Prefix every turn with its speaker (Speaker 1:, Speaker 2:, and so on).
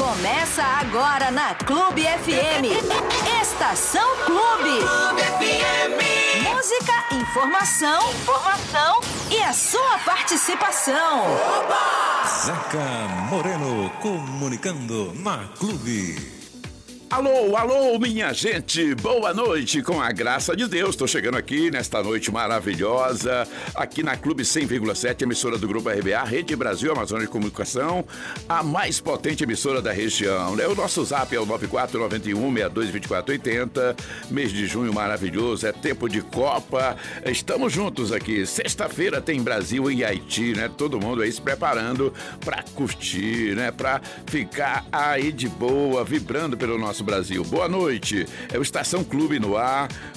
Speaker 1: Começa agora na Clube FM. Estação Clube. Clube FM. Música, informação e a sua participação.
Speaker 2: Oba! Zeca Moreno comunicando na Clube.
Speaker 3: Alô, alô, minha gente, boa noite, com a graça de Deus, tô chegando aqui nesta noite maravilhosa, aqui na Clube 100,7, emissora do Grupo RBA, Rede Brasil Amazônia de Comunicação, a mais potente emissora da região, né? O nosso zap é o 9491622480, mês de junho maravilhoso, é tempo de Copa, estamos juntos aqui, sexta-feira tem Brasil e Haiti, né? Todo mundo aí se preparando pra curtir, né? Pra ficar aí de boa, vibrando pelo nosso Brasil. Boa noite, é o Estação Clube no ar,